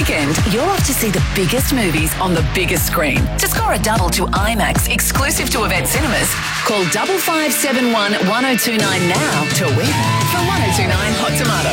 weekend, you're off to see the biggest movies on the biggest screen. To score a double to IMAX exclusive to Event Cinemas, call 5571 1029 now to win from 1029 Hot Tomato.